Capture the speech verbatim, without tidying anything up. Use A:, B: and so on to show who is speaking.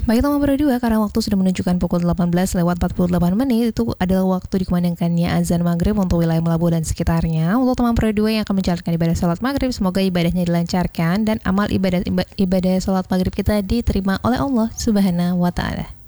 A: Baik teman berdua, karena waktu sudah menunjukkan pukul delapan belas lewat empat puluh delapan menit, itu adalah waktu dikumandangkannya azan maghrib untuk wilayah Melabu dan sekitarnya. Untuk teman berdua yang akan menjalankan ibadah sholat maghrib, semoga ibadahnya dilancarkan dan amal ibadah ibadah sholat maghrib kita diterima oleh Allah Subhanahu wa Ta'ala.